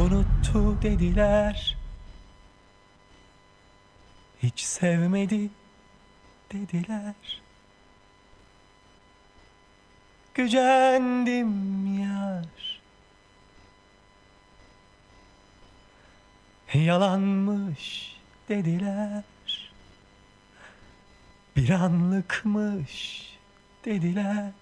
Unuttu dediler, hiç sevmedi dediler. Gücendim yar, yalanmış dediler. Bir anlıkmış dediler.